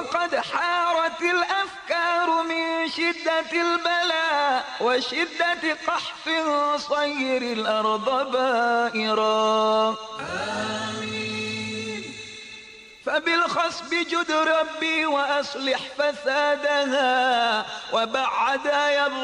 وقد حارت الأفكار من شدة البلاء وشدة قحف صير الأرض بائرا. آمين. فبالخصب جد ربي وأصلح فسادها وبعد